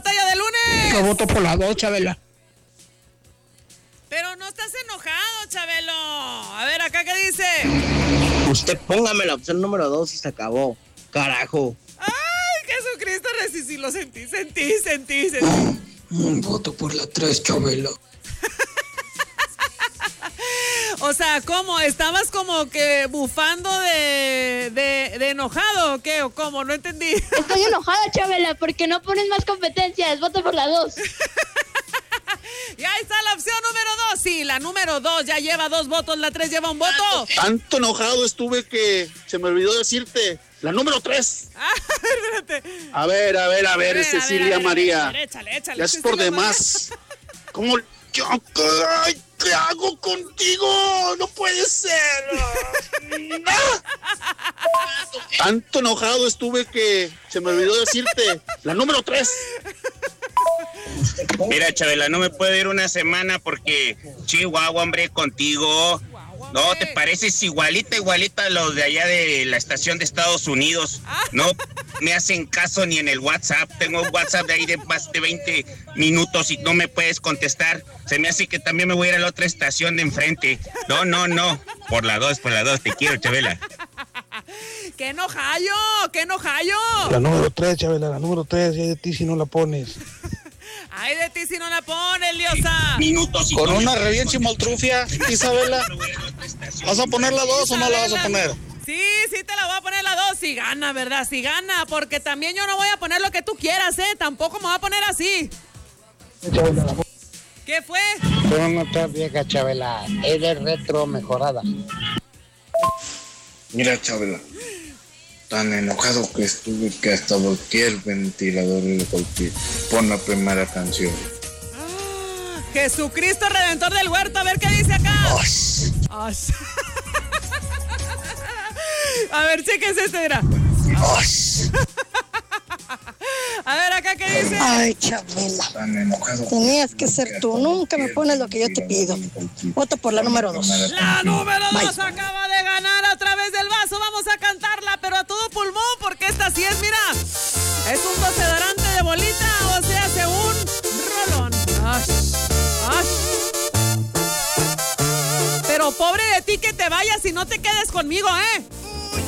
batalla de lunes? Yo voto por la 2, Chabela. Pero no estás enojado, Chabelo. A ver, ¿acá qué dice? Usted póngame la opción número 2 y se acabó. Carajo. ¡Ay, Jesucristo! Sí, lo sentí. Voto por la 3, Chabela. O sea, ¿cómo? ¿Estabas como que bufando de enojado o qué? ¿O cómo? No entendí. Estoy enojada, Chabela, porque no pones más competencias. Voto por la 2. Y ahí está la opción número 2. Sí, la número 2 ya lleva 2 votos, la 3 lleva 1 voto. Tanto enojado estuve que se me olvidó decirte. La número 3. Espérate. A ver, Cecilia María. Échale. Ya es por demás. ¿Cómo? ¿Qué hago contigo? No puede ser. ¡No! Tanto enojado estuve que se me olvidó decirte. La número 3. Mira, Chabela, no me puedo ir una semana porque Chihuahua, hombre, contigo. No, te pareces igualita a los de allá de la estación de Estados Unidos. No me hacen caso ni en el WhatsApp. Tengo un WhatsApp de ahí de más de 20 minutos y no me puedes contestar. Se me hace que también me voy a ir a la otra estación de enfrente. No. Por la 2, te quiero, Chabela. ¡Qué enojallo! La número 3, Chabela, la número 3. Ya de ti si no la pones. Ay, de ti si no la pones, Liosa. Minutos y Con una re bien chimoltrufia, Isabela. ¿Vas a poner la 2 o no la vas a poner? Sí, te la voy a poner la 2. Si gana, ¿verdad? Si gana, porque también yo no voy a poner lo que tú quieras, ¿eh? Tampoco me voy a poner así. ¿Qué fue? Tú no estás vieja, Chabela. Eres retro mejorada. Mira, Chabela, tan enojado que estuve que hasta volteé el ventilador y le golpeé. Pon la primera canción. Jesucristo Redentor del Huerto, a ver qué dice acá. A ver, chéquese este, mira. A ver, acá qué dice. Ay, Chabela, tenías que ser tú. Nunca me pones lo que yo te pido. Voto por la número 2. La número 2 acaba de ganar a través del vaso. Vamos a cantarla, pero a todo pulmón, porque esta sí es, mira, es un desodorante de bolita, o sea, hace un rolón. Pero pobre de ti que te vayas y no te quedes conmigo, ¿eh?